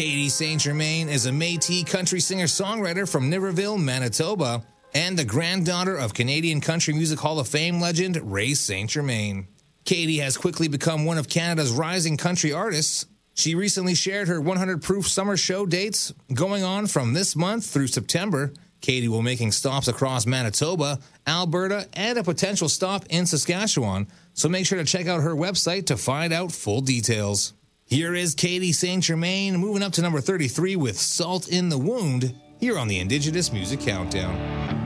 Katie St. Germain is a Métis country singer-songwriter from Niverville, Manitoba, and the granddaughter of Canadian Country Music Hall of Fame legend Ray St. Germain. Katie has quickly become one of Canada's rising country artists. She recently shared her 100 Proof Summer Show dates going on from this month through September. Katie will be making stops across Manitoba, Alberta, and a potential stop in Saskatchewan, so make sure to check out her website to find out full details. Here is Katie St. Germain moving up to number 33 with Salt in the Wound here on the Indigenous Music Countdown.